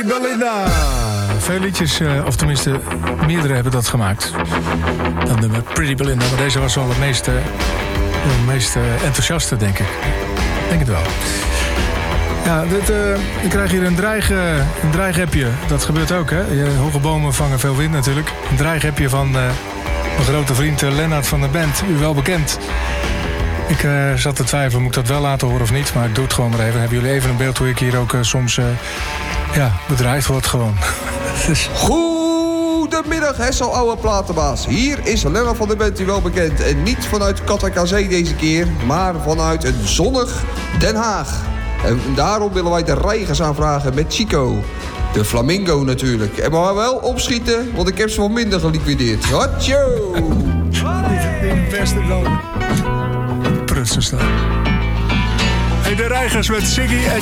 Belinda. Veel liedjes, of tenminste meerdere hebben dat gemaakt. Dat nummer Pretty Belinda, maar deze was wel het meest enthousiaste, denk ik. Ik denk het wel. Ja, ik krijg hier een dreigappje. Dat gebeurt ook, hè? Hoge bomen vangen veel wind natuurlijk. Een dreigappje van mijn grote vriend Lennart van de band. U wel bekend. Ik zat te twijfelen, moet ik dat wel laten horen of niet? Maar ik doe het gewoon maar even. Dan hebben jullie even een beeld hoe ik hier ook soms bedreigd word gewoon. Dus... Goedemiddag, Hessel oude platenbaas. Hier is Lennart van der Bent, u wel bekend. En niet vanuit Katwijk aan Zee deze keer, maar vanuit een zonnig Den Haag. En daarom willen wij de reigers aanvragen met Chico. De Flamingo natuurlijk. En maar wel opschieten, want ik heb ze wel minder geliquideerd. Hatjo! In beste dan. Prutsen staan. Hey, de reigers met Siggy en